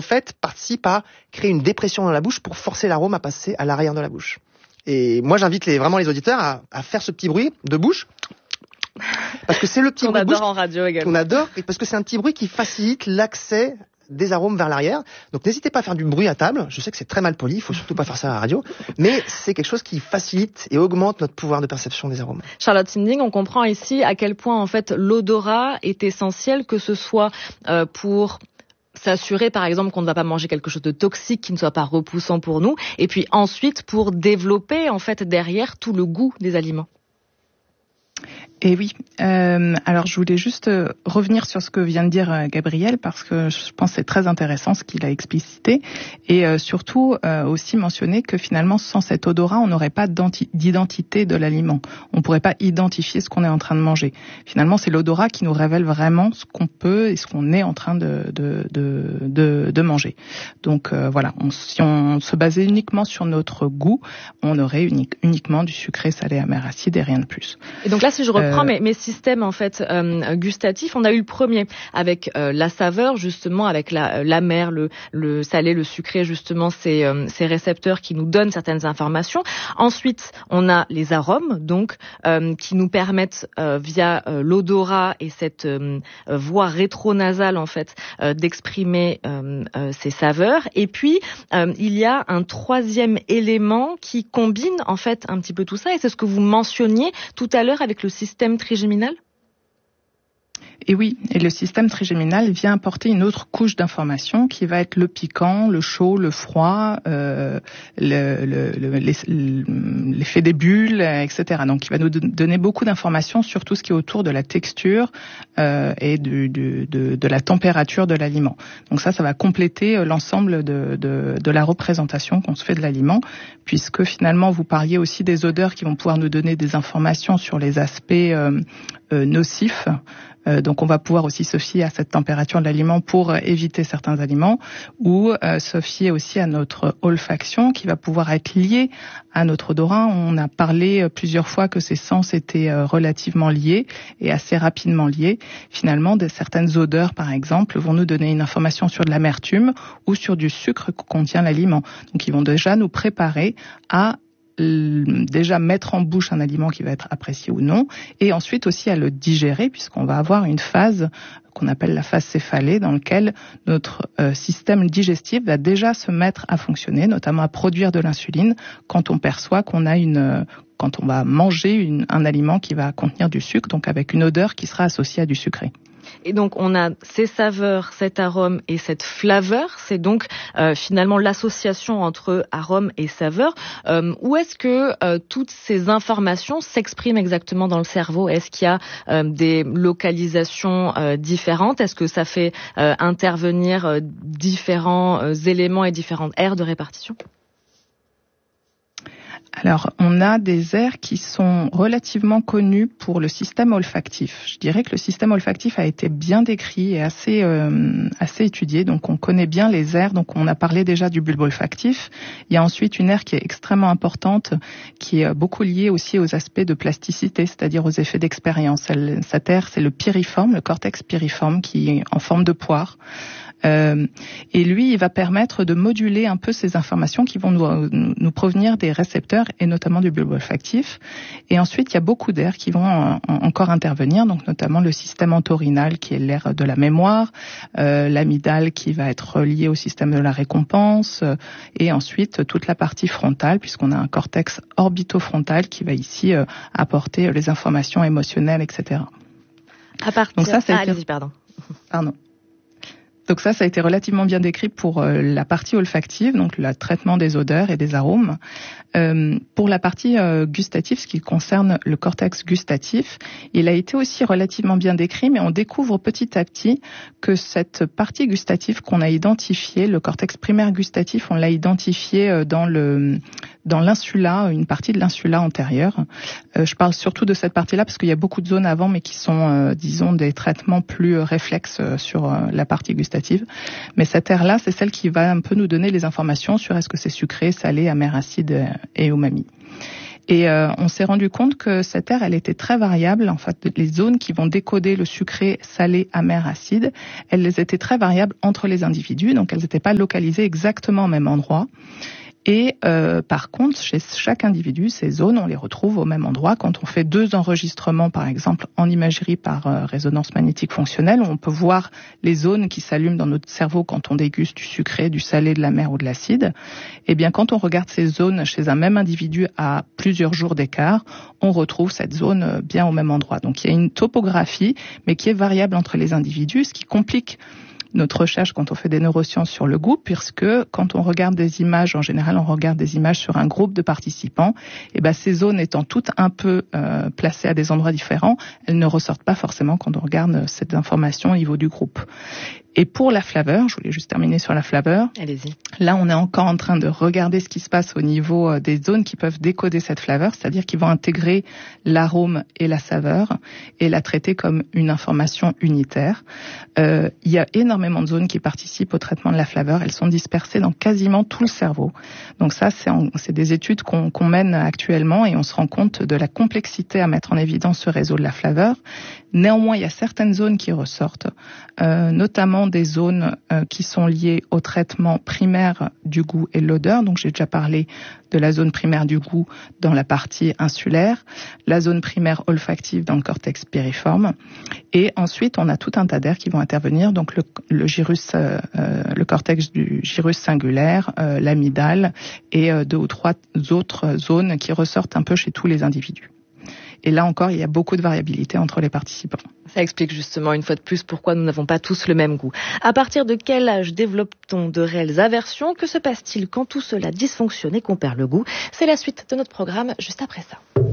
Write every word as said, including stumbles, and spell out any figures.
fait, participe à créer une dépression dans la bouche pour forcer l'arôme à passer à l'arrière de la bouche. Et moi, j'invite les, vraiment les auditeurs à, à faire ce petit bruit de bouche. Parce que c'est le petit qu'on bruit de adore bouche en radio également. Qu'on adore, parce que c'est un petit bruit qui facilite l'accès des arômes vers l'arrière. Donc n'hésitez pas à faire du bruit à table. Je sais que c'est très mal poli, il faut surtout pas faire ça à la radio, mais c'est quelque chose qui facilite et augmente notre pouvoir de perception des arômes. Charlotte Sinding, on comprend ici à quel point en fait l'odorat est essentiel, que ce soit euh, pour s'assurer par exemple qu'on ne va pas manger quelque chose de toxique qui ne soit pas repoussant pour nous, et puis ensuite pour développer en fait derrière tout le goût des aliments. Et oui, euh, alors je voulais juste revenir sur ce que vient de dire Gabriel, parce que je pense que c'est très intéressant ce qu'il a explicité, et euh, surtout euh, aussi mentionner que finalement sans cet odorat on n'aurait pas d'identité de l'aliment, on ne pourrait pas identifier ce qu'on est en train de manger. Finalement c'est l'odorat qui nous révèle vraiment ce qu'on peut et ce qu'on est en train de, de, de, de, de manger. Donc euh, voilà, on, si on se basait uniquement sur notre goût, on aurait unique, uniquement du sucré, salé, amer, acide et rien de plus. Et donc là si je reprends euh, mes, mes systèmes en fait euh, gustatifs, on a eu le premier avec euh, la saveur, justement avec la l'amer, le le salé, le sucré, justement ces euh, ces récepteurs qui nous donnent certaines informations. Ensuite, on a les arômes, donc euh, qui nous permettent euh, via euh, l'odorat et cette euh, voie rétronasale en fait euh, d'exprimer euh, euh, ces saveurs. Et puis euh, il y a un troisième élément qui combine en fait un petit peu tout ça, et c'est ce que vous mentionniez tout à l'heure avec le système trigéminal. Et oui, et le système trigéminal vient apporter une autre couche d'informations qui va être le piquant, le chaud, le froid, euh, le, le, le, l'effet des bulles, et cetera. Donc, il va nous donner beaucoup d'informations sur tout ce qui est autour de la texture euh, et du, du, de, de la température de l'aliment. Donc ça, ça va compléter l'ensemble de, de, de la représentation qu'on se fait de l'aliment, puisque finalement, vous parliez aussi des odeurs qui vont pouvoir nous donner des informations sur les aspects euh, euh, nocifs. Euh, donc on va pouvoir aussi se fier à cette température de l'aliment pour euh, éviter certains aliments, ou euh, se fier aussi à notre olfaction qui va pouvoir être liée à notre odorat. On a parlé euh, plusieurs fois que ces sens étaient euh, relativement liés et assez rapidement liés. Finalement, de certaines odeurs, par exemple, vont nous donner une information sur de l'amertume ou sur du sucre que contient l'aliment. Donc ils vont déjà nous préparer à déjà mettre en bouche un aliment qui va être apprécié ou non, et ensuite aussi à le digérer, puisqu'on va avoir une phase qu'on appelle la phase céphalée, dans laquelle notre euh, système digestif va déjà se mettre à fonctionner, notamment à produire de l'insuline quand on perçoit qu'on a une, quand on va manger une, un aliment qui va contenir du sucre, donc avec une odeur qui sera associée à du sucré. Et donc on a ces saveurs, cet arôme et cette flaveur. C'est donc euh, finalement l'association entre arôme et saveur. Euh, où est-ce que euh, toutes ces informations s'expriment exactement dans le cerveau? Est-ce qu'il y a euh, des localisations euh, différentes? Est-ce que ça fait euh, intervenir euh, différents euh, éléments et différentes aires de répartition? Alors, on a des aires qui sont relativement connues pour le système olfactif. Je dirais que le système olfactif a été bien décrit et assez euh, assez étudié. Donc, on connaît bien les aires. Donc, on a parlé déjà du bulbe olfactif. Il y a ensuite une aire qui est extrêmement importante, qui est beaucoup liée aussi aux aspects de plasticité, c'est-à-dire aux effets d'expérience. Elle, cette aire, c'est le piriforme, le cortex piriforme, qui est en forme de poire. Euh, et lui, il va permettre de moduler un peu ces informations qui vont nous, nous provenir des récepteurs et notamment du bulbe olfactif. Et ensuite, il y a beaucoup d'aires qui vont en, en, encore intervenir, donc notamment le système entorhinal qui est l'aire de la mémoire, euh, l'amygdale qui va être liée au système de la récompense, euh, et ensuite toute la partie frontale, puisqu'on a un cortex orbitofrontal qui va ici euh, apporter les informations émotionnelles, et cetera. À partir... Donc ça, ça a été... ah, allez-y, pardon. Pardon. Donc ça, ça a été relativement bien décrit pour euh, la partie olfactive, donc le traitement des odeurs et des arômes. Euh, pour la partie euh, gustative, ce qui concerne le cortex gustatif, il a été aussi relativement bien décrit, mais on découvre petit à petit que cette partie gustative qu'on a identifiée, le cortex primaire gustatif, on l'a identifié euh, dans le dans l'insula, une partie de l'insula antérieure. Euh, je parle surtout de cette partie-là parce qu'il y a beaucoup de zones avant, mais qui sont, euh, disons, des traitements plus euh, réflexes euh, sur euh, la partie gustative. Mais cette aire-là, c'est celle qui va un peu nous donner les informations sur est-ce que c'est sucré, salé, amer, acide et umami. Et euh, on s'est rendu compte que cette aire, elle était très variable. En fait, les zones qui vont décoder le sucré, salé, amer, acide, elles étaient très variables entre les individus, donc elles n'étaient pas localisées exactement au même endroit. Et euh, par contre, chez chaque individu, ces zones, on les retrouve au même endroit. Quand on fait deux enregistrements, par exemple, en imagerie par euh, résonance magnétique fonctionnelle, on peut voir les zones qui s'allument dans notre cerveau quand on déguste du sucré, du salé, de l'amer ou de l'acide. Et bien, quand on regarde ces zones chez un même individu à plusieurs jours d'écart, on retrouve cette zone bien au même endroit. Donc, il y a une topographie, mais qui est variable entre les individus, ce qui complique notre recherche quand on fait des neurosciences sur le goût, puisque quand on regarde des images, en général, on regarde des images sur un groupe de participants, et ben ces zones étant toutes un peu euh, placées à des endroits différents, elles ne ressortent pas forcément quand on regarde cette information au niveau du groupe. Et pour la flaveur, je voulais juste terminer sur la flaveur. Allez-y. Là, on est encore en train de regarder ce qui se passe au niveau des zones qui peuvent décoder cette flaveur, c'est-à-dire qu'ils vont intégrer l'arôme et la saveur et la traiter comme une information unitaire. Euh, il y a énormément de zones qui participent au traitement de la flaveur. Elles sont dispersées dans quasiment tout le cerveau. Donc ça, c'est, en, c'est des études qu'on, qu'on mène actuellement et on se rend compte de la complexité à mettre en évidence ce réseau de la flaveur. Néanmoins, il y a certaines zones qui ressortent, euh, notamment des zones euh, qui sont liées au traitement primaire du goût et de l'odeur. Donc, j'ai déjà parlé de la zone primaire du goût dans la partie insulaire, la zone primaire olfactive dans le cortex piriforme. Et ensuite, on a tout un tas d'aires qui vont intervenir. Donc, le, le gyrus, euh, le cortex du gyrus singulaire, euh, l'amygdale et euh, deux ou trois autres zones qui ressortent un peu chez tous les individus. Et là encore, il y a beaucoup de variabilité entre les participants. Ça explique justement une fois de plus pourquoi nous n'avons pas tous le même goût. À partir de quel âge développe-t-on de réelles aversions ? Que se passe-t-il quand tout cela dysfonctionne et qu'on perd le goût ? C'est la suite de notre programme juste après ça.